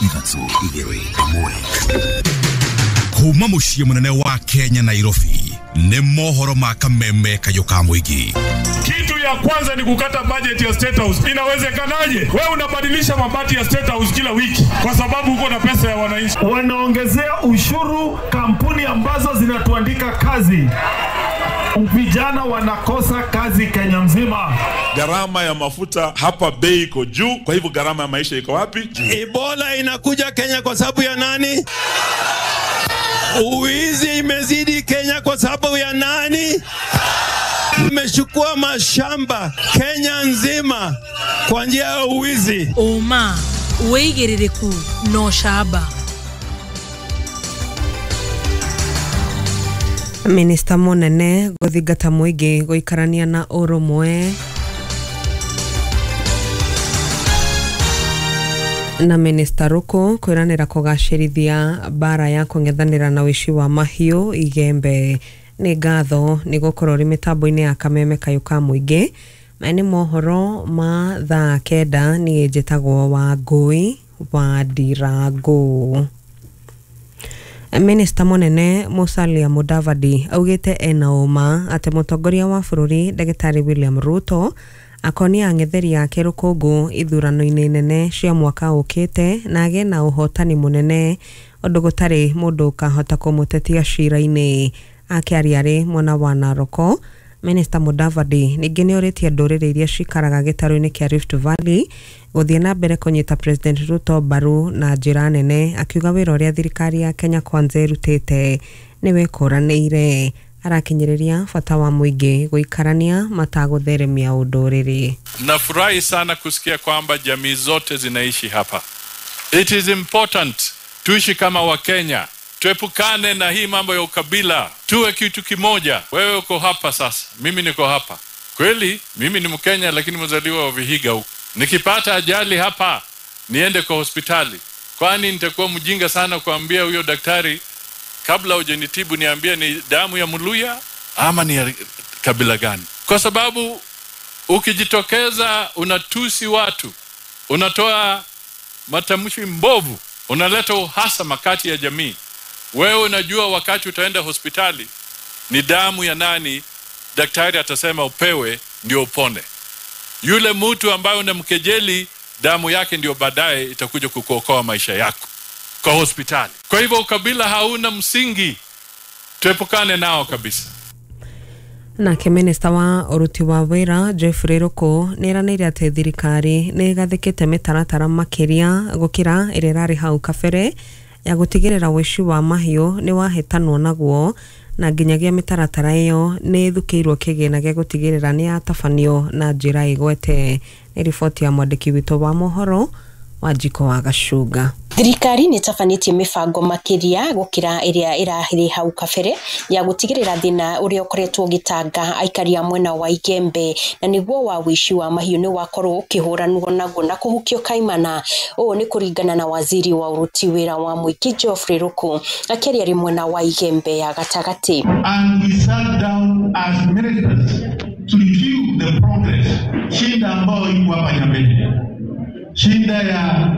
Ithatũ igĩrĩ ĩmwe. Kuma muciĩ munene wa Kenya Nairobi nĩ mohoro ma kameme kayo ka mũingĩ. Kitu ya kwanza ni kukata budget ya State House. Inawezekanaje? Wewe unabadilisha mabati ya State House kila wiki kwa sababu uko na pesa ya wananchi. Wanaongezea ushuru kampuni ambazo zinatuandika kazi. Vijana wanakosa kazi Kenya mzima. Gharama ya mafuta hapa bei iko juu, kwa hivyo gharama ya maisha iko wapi? Ebola inakuja Kenya kwa sababu ya nani? Uwizi imezidi Kenya kwa sababu ya nani? Imechukua mashamba Kenya nzima kwa njia ya uwizi. Oma, weigerereku no shaba. Minister munene guthingata mũingĩ gũikarania na ũrũmwe. Na Minister Ruku kwiranira kugacirithia bara ya kung'ethanira na wici wa mahiũ Igembe. Nĩ ngatho nĩ gũkorwo ri mitambo-inĩ ya kameme kayo ka mũingĩ. Mani mohoro ma thaa 9 nĩ njĩtagwo Wangui wa Ndirangu. Minister munene Musalia Mudavadi augite ena uma ate mutongoria wa bururi Daktari William Ruto akoni ang'etheri yake rũkũngũ ithurano-inĩ nene cia mwaka ukite na age na ũhotani munene ũndũ gũtarĩ mũndũ ũkahota kũmũtetia cira-inĩ. Akiariari mwena wa Naroko, Minister Mudavadi ningĩ nĩ orĩtie ndũrĩrĩ iria cikaraga gĩtarũ-inĩ kĩa Rift Valley gũthiĩ na mbere kũnyita President Ruto mbaru na njĩra nene, akiuga wĩra ũrĩa thirikari ya Kenya Kwanza ĩrutĩte nĩ wĩkũranĩire. Arakinyĩrĩria bata wa mũingĩ gũikarania matagũtheremia ũndũrĩrĩ. Nafurahi sana kusikia kwamba jamii zote zinaishi hapa. It is important tuishi kama wa Kenya. Tuepukane na hii mambo ya ukabila. Tuwe kitu kimoja. Wewe uko hapa sasa, mimi niko hapa. Kweli mimi ni Mkenya lakini mzaliwa wa Vihiga huko. Nikipata ajali hapa niende kwa hospitali. Kwani nitakuwa mjinga sana kuambia huyo daktari kabla hujanitibu niambia ni damu ya Mluya ama ni ya kabila gani? Kwa sababu ukijitokeza unatusi watu, unatoa matamshi mbovu, unaleta uhasama kati ya jamii. Wewe unajua wakati utaenda hospitali ni damu ya nani daktari atasema upewe ndio upone. Yule mtu ambaye unamkejeli damu yake ndio baadaye itakuja kukuokoa maisha yako kwa hospitali. Kwa hivyo ukabila hauna msingi. Tuepukane nao kabisa. Nake Minister wa uruti wa wĩra Jeffrey Ruku nĩranĩire atĩ thirikari nĩ gathĩkĩte mĩtaratara makĩria gũkĩra ĩrĩa ĩrarĩ hau kabere ya gũtigĩrĩra wici wa mahiũ nĩ wahetanwo naguo, na nginyagia mĩtaratara ĩyo nĩ thukĩirwo kĩgĩna gĩa gũtigĩrĩra nĩ yatabanio na njĩra ĩgwete. Nĩ riboti ya mwandĩki witũ wa mohoro Wanjiko wa Gacunga. Thirikari nĩ tabanĩtie mĩbango makĩria gũkĩra ĩrĩa ĩrahĩrĩ hau kabere ya gũtigĩrĩra thĩna ũrĩa ũkoretwo ũgĩtanga aikari a mwena wa Igembe na nĩguo wa wici wa mahiũ nĩ wakorwo ũkĩhũranwo naguo na kũhukio kaimana. Ũũ nĩ kũringana na waziri wa uruti wĩra wa mũingĩ Geoffrey Ruku akĩaria mwena wa Igembe ya gatagatĩ. And we sat down as ministers to review the progress. Shida ambayo iko hapa Nyambene, shida ya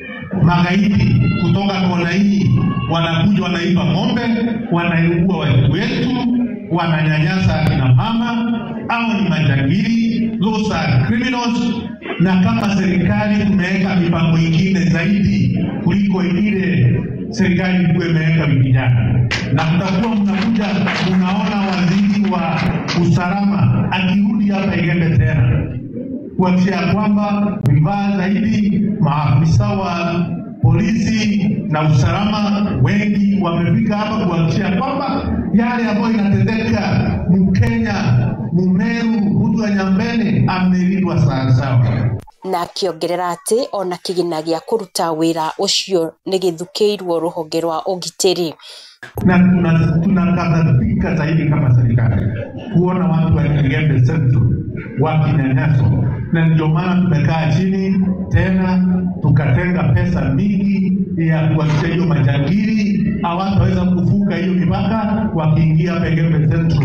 magaidi kutoka kona hii wanakuja wanaiba ng'ombe, wanaibua watu wetu, wananyanyasa akina mama, au ni majangili, those are criminals. Na kama serikali tumeweka mipango mingine zaidi kuliko ile serikali ilikuwa imeweka wiki jana, na mtakuwa mnakuja unaona waziri wa usalama akirudi hapa Igembe tena kuhakikisha kwamba vifaa zaidi, maafisa wa polisi na usalama wengi wamefika hapa kuhakikisha kwamba yale ambayo inatendeka Mkenya, Mumeru, mtu wa Nyambene amelindwa sawa. Na akiongerera atĩ ona kĩgina gĩa kũruta wĩra ũcio nĩ gĩthukĩirwo rũhonge rwa ũgitĩri. Na tunakadhalika zaidi kama serikali kuona watu wa Igembe Central wakinyanyaswa, na ndio maana tumekaa chini tena tukatenga pesa mingi ya kuhakikisha hiyo majangili hawataweza kuvuka hiyo mipaka wakiingia Igembe Central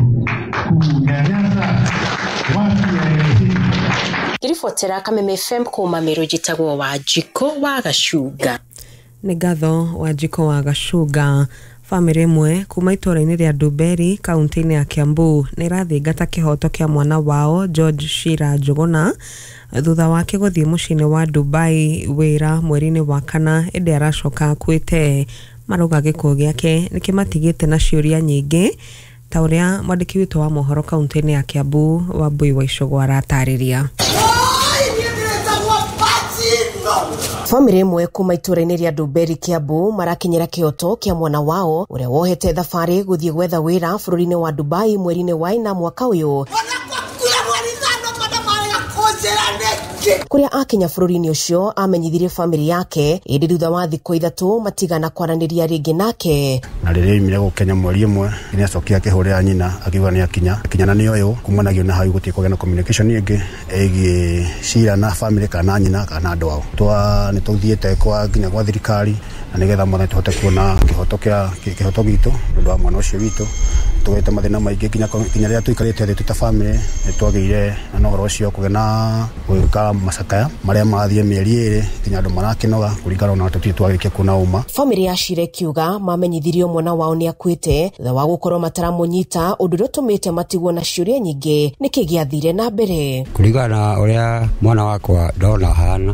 kunyanyasa watu wa eneo. Kiribotera Kameme FM kuma Meru jitagwo Wanjiko wa Gacunga. Nĩ ngatho wa Jiko wa Gacuga. Family imwe kuma itora-inĩ rĩa Nduberi kaunti-inĩ ya Kiambu nĩ irathingata kĩhoto kĩa mwana wao George Shira Njuguna thutha wake gũthiĩ mũciĩ-inĩ wa Dubai wĩra mweri-inĩ wa kana ĩndĩ aracoka akuĩte. Marauga gĩkuũ gĩake nĩ kĩmatigĩte na ciũria nyingĩ ta ũrĩa mwandĩki witũ wa mohoro kaunti-inĩ ya Kiambu Wambui wa Icũgũ aratarĩria. Family imwe kuma itura-inĩ rĩa Nduberi Kiambu marakinyĩra kĩhoto kĩa mwana wao ũrĩa wohete thabarĩ gũthiĩ gwetha wĩra bũrũri-inĩ wa Dubai mweri-inĩ wa ĩna mwaka ũyũ. Kuria akinya bũrũri-inĩ ũcio amenyithirie family yake ĩndĩ thutha wa thikũ ithatũ matigana kwaranĩria rĩngĩ nake. Na rĩrĩa imire gũkenya mweri ĩmwe nĩ acokia akĩhũrĩra nyina akiuga nĩ akinyana nĩ ũyũ kumanagio na hau gũtiĩ kũgĩa na communication ĩngĩ ĩgiĩ Shira na family kana nyina kana andũ ao. Nĩ tũthiĩte kwa nginya gwa thirikari na nĩgetha mwana tũhote kuona kĩhoto gitũ nĩ wa mwana ũcio witũ. Tũgĩte mathĩna maingĩ nginya rĩrĩa tũikarĩte thĩ tũta family nĩ twagĩire na ũhoro ũcio kũgĩa na gwĩka macakaya marĩa mathiĩ mĩeri ĩrĩ nginya andũ marakĩnoga kũringana na tũthiĩ twagĩrĩkia kuona uma. Family ya Shira kiuga mamenyithirio mwana wao nĩ akuĩte thutha wa gũkorwo mataramũnyita ũndũ ũrĩa ũtũmĩte matigwo na ciũria nyingĩ nĩkĩ gĩathire na mbere. Kũringana ũrĩa mwana wakwa ndona hana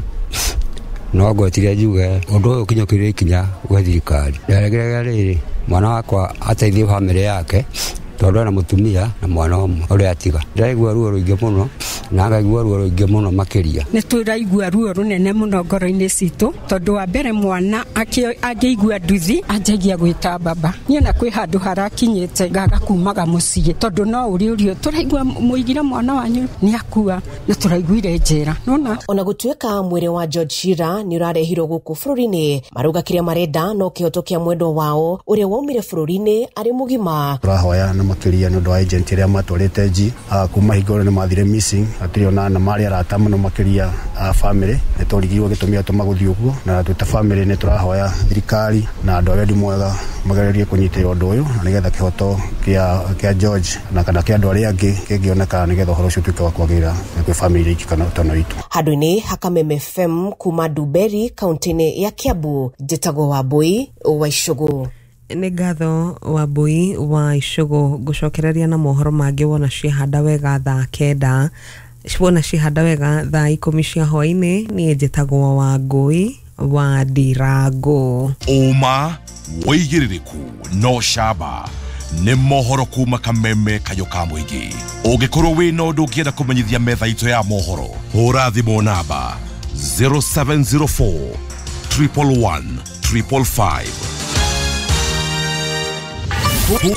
no ngwetire njuge ũndũ ũyũ kinyũkĩrĩre ikinya gwa thirikari. Nderegeraga rĩrĩ mwana wakwa ateithie family yake tondũ ana mũtumia na mwana ũmwe ũrĩa atiga. Ndaigua ruo rũingĩ mũno na ngaigua ruo rũingĩ mũno makĩria. Nĩ tũraigua ruo rũnene mũno ngoro-inĩ citũ tondũ wa mbere mwana angĩigua nduthi anjagia gwĩta baba. Niĩ na kwĩ handũ harakinyĩte ngaga kumaga mũciĩ tondũ no ũrio tũraigua mũigire mwana wanyu nĩ akua na tũraiguire njera. Nona ona gũtuĩka mwĩrĩ wa George Shira nĩ ũrarehirwo gũkũ bũrũri-inĩ marauga kĩrĩa marenda no kĩhoto kĩa mwendwa wao ũrĩa waumire bũrũri-inĩ arĩ mũgima. Tũrahoya na makĩria nĩ ũndũ wa agent ĩrĩa matwarĩte nji kuma hingo ĩrĩa mathire missing atirĩ ona na marĩ arata mũno makĩria family nĩ tũrigirwo gĩtũmi atũma gũthiĩ ũguo na twĩta family nĩ tũrahoya thirikari na andũ arĩa mwega magererie kũnyitĩrĩra ũndũ ũyũ na nĩgetha kĩhoto kĩa George na kana kĩa andũ arĩa angĩ kĩngĩoneka nĩgetha ũhoro ũcio ũtuĩke wa kwagĩrĩra kwĩ family iki kana ũtano witũ. Handũ-inĩ Hakameme FM kuma Nduberi kaunti-inĩ ya Kiambu njĩtagwo Wambui wa Icũgũ. Nĩ ngatho Wambui wa Icũgũ gũcokereria na mohoro mangĩ wona cihanda wega thaa 9 wona cihanda wega thaa 10 cia hwaĩ-inĩ niĩ njĩtagwo Wangui wa Ndirango. Uma woigĩrĩrĩku no camba nĩ mohoro kuma Kameme kayũ ka mũingĩ. Ũngĩkorwo wĩna ũndũ ũngĩenda kũmenyithia metha itũ ya mohoro hũra thimũ namba 0704 111 555